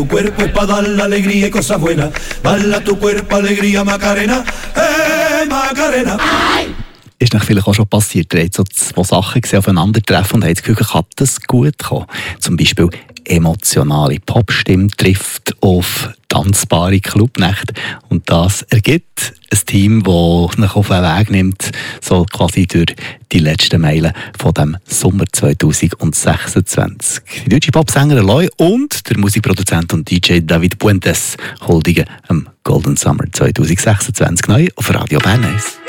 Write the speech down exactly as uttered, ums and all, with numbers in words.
Tu cuerpo es pa' dar la alegría y cosas buenas. Bala tu cuerpo, alegría, Macarena. Hey, Macarena. Ist euch vielleicht auch schon passiert, ihr habt so zwei Sachen gesehen, aufeinandertreffen und habt das Gefühl, kann das gut kommen? Zum Beispiel emotionale Popstimme trifft auf tanzbare Clubnächte und das ergibt ein Team, das euch auf den Weg nimmt, so quasi durch die letzten Meilen von dem Sommer zwanzig sechsundzwanzig. Die deutsche Popsängerin Eloy und der Musikproduzent und D J David Puentes huldigen am Golden Summer zwanzig sechsundzwanzig neu auf Radio Bern eins.